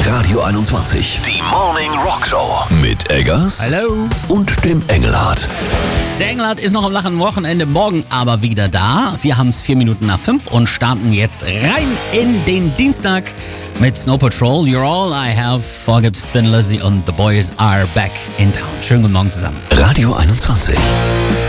Radio 21. Die Morning Rock Show. Mit Eggers. Hallo. Und dem Engelhardt. Der Engelhardt ist noch am lachen Wochenende, morgen aber wieder da. Wir haben es 5:04 und starten jetzt rein in den Dienstag mit Snow Patrol. You're all I have. Vorgibt's Thin Lizzy und The Boys Are Back in Town. Schönen guten Morgen zusammen. Radio 21.